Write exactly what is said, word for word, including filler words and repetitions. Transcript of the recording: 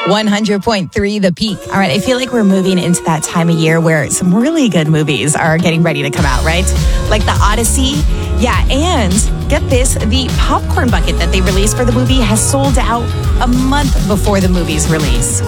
one hundred point three The Peak. All right, I feel like we're moving into that time of year where some really good movies are getting ready to come out, right? Like The Odyssey. Yeah, and get this, the popcorn bucket that they released for the movie has sold out a month before the movie's release.